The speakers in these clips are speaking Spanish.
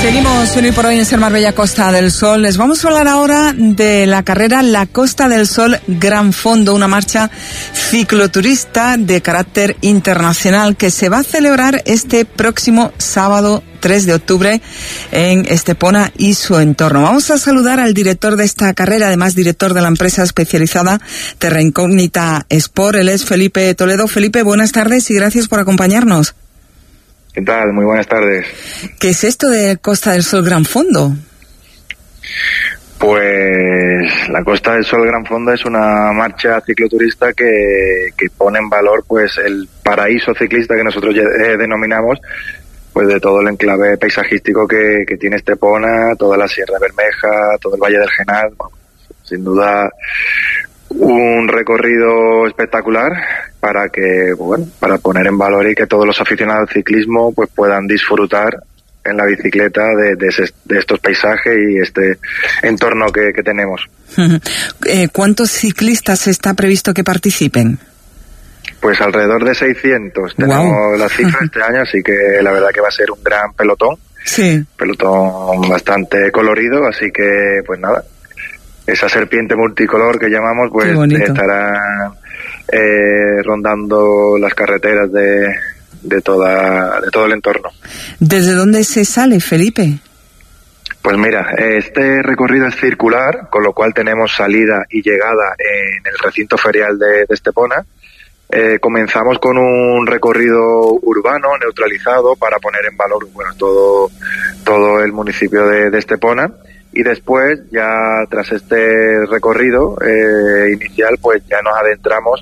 Seguimos hoy por hoy en Ser Marbella Costa del Sol. Les vamos a hablar ahora de la carrera La Costa del Sol Gran Fondo, una marcha cicloturista de carácter internacional que se va a celebrar este próximo sábado 3 de octubre en Estepona y su entorno. Vamos a saludar al director de esta carrera, además director de la empresa especializada Terra Incógnita Sport. Él es Felipe Toledo. Felipe, buenas tardes y gracias por acompañarnos. ¿Qué tal? Muy buenas tardes. ¿Qué es esto de Costa del Sol Gran Fondo? Pues la Costa del Sol Gran Fondo es una marcha cicloturista que pone en valor pues el paraíso ciclista que nosotros denominamos, pues de todo el enclave paisajístico que tiene Estepona, toda la Sierra Bermeja, todo el Valle del Genal. Bueno, sin duda un recorrido espectacular para poner en valor y que todos los aficionados al ciclismo pues puedan disfrutar en la bicicleta de estos paisajes y este entorno que tenemos. ¿Cuántos ciclistas está previsto que participen? Pues alrededor de 600 tenemos la cifra este año, así que la verdad que va a ser un gran pelotón. Sí. Pelotón bastante colorido, así que pues nada, esa serpiente multicolor que llamamos pues estará rondando las carreteras de todo el entorno. ¿Desde dónde se sale, Felipe? Pues mira, este recorrido es circular, con lo cual tenemos salida y llegada en el recinto ferial de Estepona. Comenzamos con un recorrido urbano neutralizado para poner en valor todo el municipio de Estepona. Y después, ya tras este recorrido inicial, pues ya nos adentramos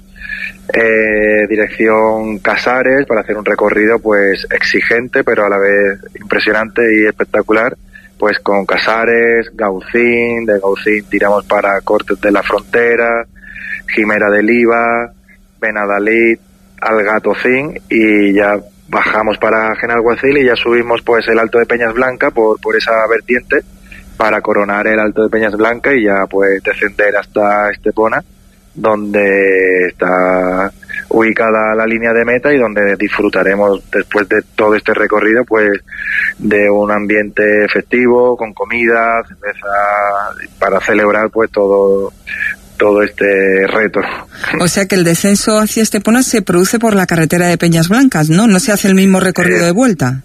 dirección Casares para hacer un recorrido pues exigente, pero a la vez impresionante y espectacular, pues con Casares, Gaucín, de Gaucín tiramos para Cortes de la Frontera, Jimera del Iba, Benadalid, Algatocín y ya bajamos para Genalguacil y ya subimos pues el Alto de Peñas Blanca por esa vertiente, para coronar el Alto de Peñas Blanca y ya pues descender hasta Estepona, donde está ubicada la línea de meta y donde disfrutaremos después de todo este recorrido pues de un ambiente festivo, con comida, cerveza, para celebrar pues todo este reto. O sea que el descenso hacia Estepona se produce por la carretera de Peñas Blancas, ¿no? ¿No se hace el mismo recorrido de vuelta?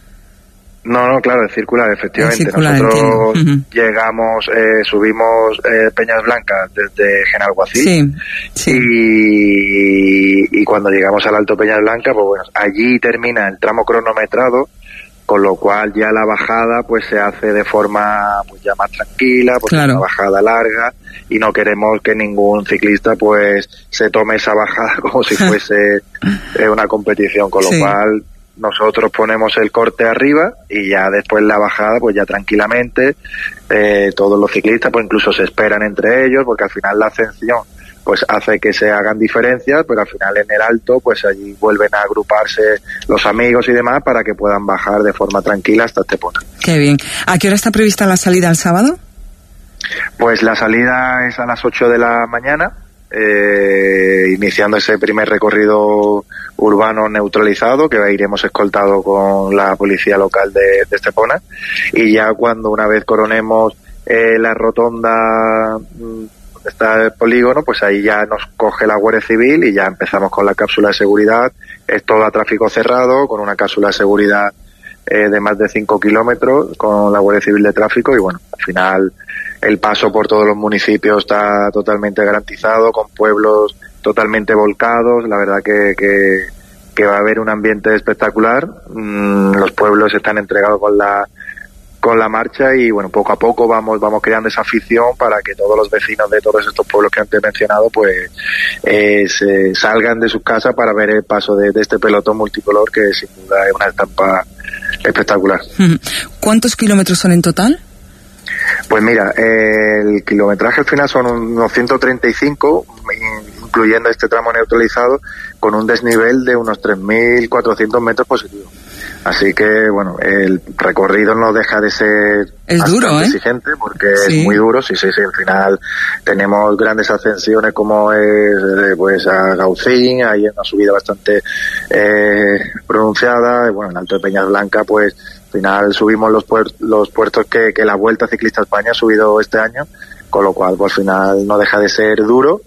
No, claro, es circular, efectivamente. Nosotros llegamos, subimos Peñas Blancas desde Genalguacil y cuando llegamos al Alto Peñas Blancas, pues bueno, allí termina el tramo cronometrado, con lo cual ya la bajada pues se hace de forma pues ya más tranquila, porque es una bajada larga y no queremos que ningún ciclista pues se tome esa bajada como si fuese una competición, con lo cual nosotros ponemos el corte arriba y ya después la bajada pues ya tranquilamente todos los ciclistas pues incluso se esperan entre ellos, porque al final la ascensión pues hace que se hagan diferencias, pero al final en el alto pues allí vuelven a agruparse los amigos y demás para que puedan bajar de forma tranquila hasta Estepona. Qué bien. ¿A qué hora está prevista la salida el sábado? Pues la salida es a las 8 de la mañana, iniciando ese primer recorrido urbano neutralizado, que iremos escoltado con la policía local de Estepona, y ya cuando una vez coronemos la rotonda donde está el polígono, pues ahí ya nos coge la Guardia Civil y ya empezamos con la cápsula de seguridad. Es todo a tráfico cerrado, con una cápsula de seguridad de más de 5 kilómetros con la Guardia Civil de Tráfico, y bueno, al final el paso por todos los municipios está totalmente garantizado, con pueblos totalmente volcados. La verdad que va a haber un ambiente espectacular. Los pueblos están entregados con la marcha y bueno, poco a poco vamos creando esa afición para que todos los vecinos de todos estos pueblos que antes he mencionado pues se salgan de sus casas para ver el paso de este pelotón multicolor, que sin duda es una estampa espectacular. ¿Cuántos kilómetros son en total? Pues mira, el kilometraje al final son unos 135, incluyendo este tramo neutralizado, con un desnivel de unos 3.400 metros positivos. Así que, bueno, el recorrido no deja de ser bastante exigente, porque es muy duro. Sí, al final tenemos grandes ascensiones como es pues a Gaucín, hay una subida bastante pronunciada, y bueno, en Alto de Peñas Blanca pues Al final subimos los puertos que la Vuelta Ciclista a España ha subido este año, con lo cual pues, al final no deja de ser duro,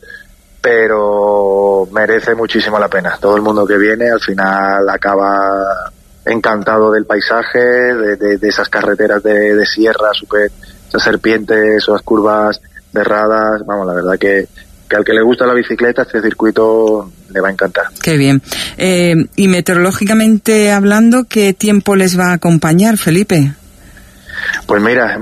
pero merece muchísimo la pena. Todo el mundo que viene al final acaba encantado del paisaje, de esas carreteras de sierra, esas serpientes, esas curvas derradas. Vamos, la verdad que al que le gusta la bicicleta, este circuito le va a encantar. Qué bien. Y meteorológicamente hablando, ¿qué tiempo les va a acompañar, Felipe? Pues mira,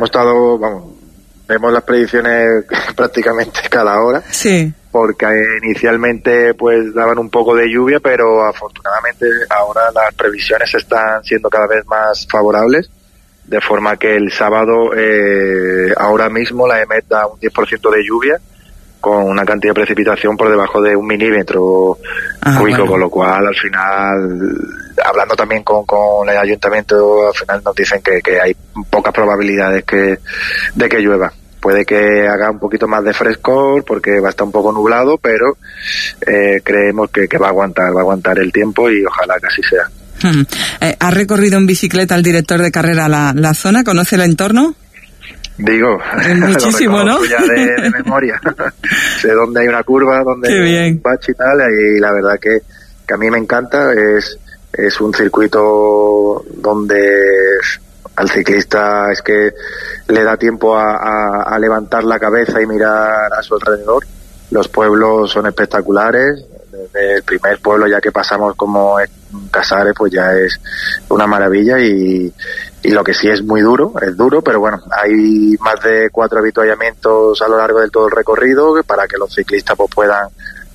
vemos las predicciones prácticamente cada hora. Sí. Porque inicialmente pues daban un poco de lluvia, pero afortunadamente ahora las previsiones están siendo cada vez más favorables, de forma que el sábado ahora mismo la EMET da un 10% de lluvia, con una cantidad de precipitación por debajo de 1 milímetro cúbico, bueno. Con lo cual al final, hablando también con el ayuntamiento, al final nos dicen que hay pocas probabilidades de que llueva. Puede que haga un poquito más de frescor porque va a estar un poco nublado, pero creemos que va a aguantar el tiempo y ojalá que así sea. ¿Ha recorrido en bicicleta el director de carrera la zona? ¿Conoce el entorno? Digo, muchísimo, ¿no? Ya de memoria. Sé dónde hay una curva, dónde hay un bache y tal, y la verdad que a mí me encanta. Es un circuito donde al ciclista es que le da tiempo a levantar la cabeza y mirar a su alrededor. Los pueblos son espectaculares. Desde el primer pueblo ya que pasamos, como Casares, pues ya es una maravilla, y lo que sí es duro, pero bueno, hay más de 4 avituallamientos a lo largo de todo el recorrido para que los ciclistas pues puedan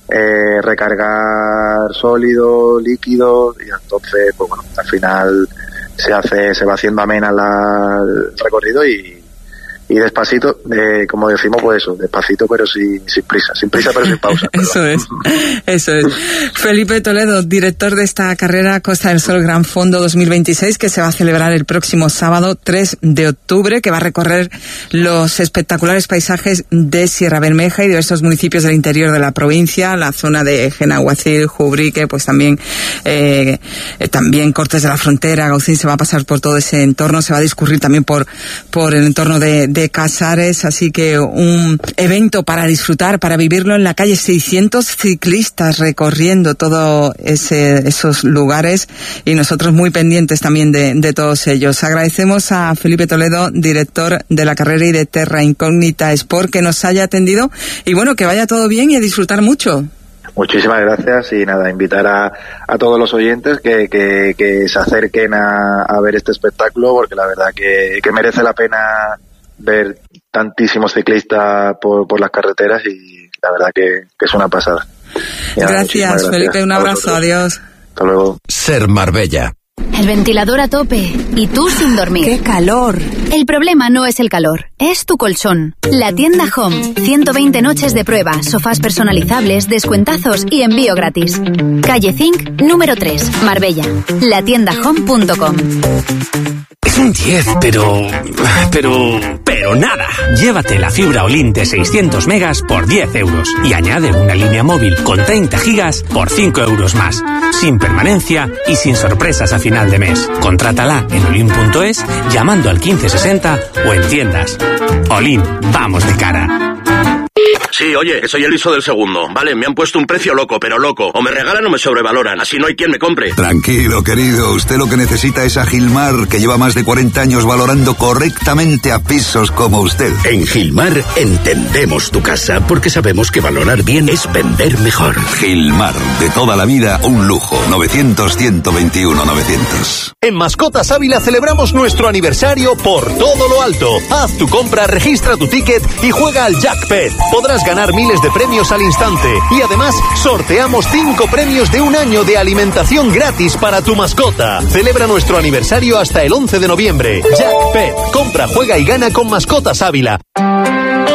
recargar sólido, líquido, y entonces pues bueno, al final se va haciendo amena el recorrido y despacito, como decimos, pues eso, despacito pero sin prisa pero sin pausa. Eso es. Felipe Toledo, director de esta carrera Costa del Sol Gran Fondo 2026, que se va a celebrar el próximo sábado 3 de octubre, que va a recorrer los espectaculares paisajes de Sierra Bermeja y diversos municipios del interior de la provincia, la zona de Genahuacil, Jubrique, pues también Cortes de la Frontera, Gaucín. Se va a pasar por todo ese entorno, se va a discurrir también por el entorno de Casares, así que un evento para disfrutar, para vivirlo en la calle. 600 ciclistas recorriendo todos esos lugares, y nosotros muy pendientes también de todos ellos. Agradecemos a Felipe Toledo, director de la carrera y de Terra Incógnita Sport, que nos haya atendido, y bueno, que vaya todo bien y a disfrutar mucho. Muchísimas gracias, y nada, invitar a todos los oyentes que se acerquen a ver este espectáculo, porque la verdad que merece la pena ver tantísimos ciclistas por las carreteras, y la verdad que es una pasada. Gracias, Felipe, un abrazo, adiós. Hasta luego. Ser Marbella. El ventilador a tope y tú sin dormir. ¡Qué calor! El problema no es el calor, es tu colchón. La tienda Home. 120 noches de prueba, sofás personalizables, descuentazos y envío gratis. Calle Zinc, número 3, Marbella. Latiendahome.com. Es un 10, pero nada. Llévate la fibra Olin de 600 megas por 10 euros y añade una línea móvil con 30 gigas por 5 euros más. Sin permanencia y sin sorpresas a final de mes. Contrátala en olin.es llamando al 1560 o en tiendas. Olin, vamos de cara. Sí, oye, soy el ISO del segundo. Vale, me han puesto un precio loco, pero loco. O me regalan o me sobrevaloran. Así no hay quien me compre. Tranquilo, querido. Usted lo que necesita es a Gilmar, que lleva más de 40 años valorando correctamente a pisos como usted. En Gilmar entendemos tu casa porque sabemos que valorar bien es vender mejor. Gilmar, de toda la vida, un lujo. 900-121-900. En Mascotas Ávila celebramos nuestro aniversario por todo lo alto. Haz tu compra, registra tu ticket y juega al Jackpet. Podrás ganar miles de premios al instante. Y además, sorteamos 5 premios de 1 año de alimentación gratis para tu mascota. Celebra nuestro aniversario hasta el 11 de noviembre. Jackpet. Compra, juega y gana con Mascotas Ávila.